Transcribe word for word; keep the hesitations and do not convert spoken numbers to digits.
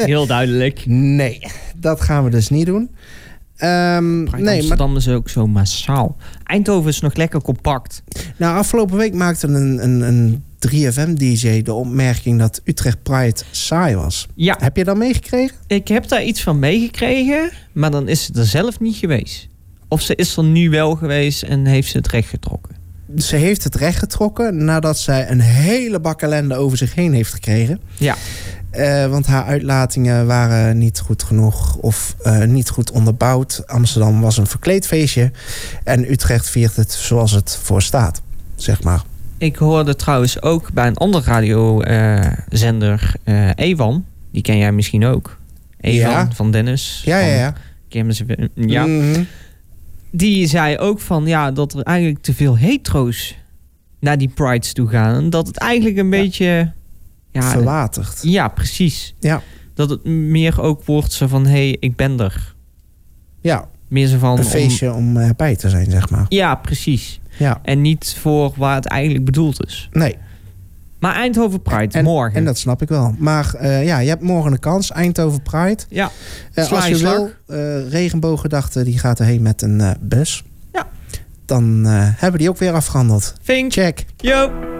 Heel duidelijk. Nee, dat gaan we dus niet doen. Um, nee, Amsterdam maar... is ook zo massaal. Eindhoven is nog lekker compact. Nou, afgelopen week maakte een, een, een drie F M D J de opmerking dat Utrecht Pride saai was. Ja. Heb je dat meegekregen? Ik heb daar iets van meegekregen, maar dan is ze er zelf niet geweest. Of ze is er nu wel geweest en heeft ze het recht getrokken. Ze heeft het recht getrokken nadat zij een hele bak ellende over zich heen heeft gekregen. Ja. Uh, want haar uitlatingen waren niet goed genoeg of uh, niet goed onderbouwd. Amsterdam was een verkleedfeestje en Utrecht viert het zoals het voor staat, zeg maar. Ik hoorde trouwens ook bij een andere radiozender, uh, uh, Ewan. Die ken jij misschien ook. Ewan ja. van Dennis. Ja, van, ja, ja. Ken ze, ja. Mm-hmm. Die zei ook van ja, dat er eigenlijk te veel hetero's naar die prides toe gaan. En dat het eigenlijk een ja. beetje... Ja, verwaterd. Ja, precies. Ja. Dat het meer ook wordt zo van, hé, hey, ik ben er. Ja. Meer zo van... Een feestje om, om erbij te zijn, zeg maar. Ja, precies. Ja. En niet voor waar het eigenlijk bedoeld is. Nee. Maar Eindhoven Pride, en, morgen. En dat snap ik wel. Maar uh, ja, je hebt morgen een kans. Eindhoven Pride. Ja. Uh, als je wil, uh, Regenbooggedachte, die gaat erheen met een uh, bus. Ja. Dan uh, hebben die ook weer afgehandeld. Vink. Check. Yo.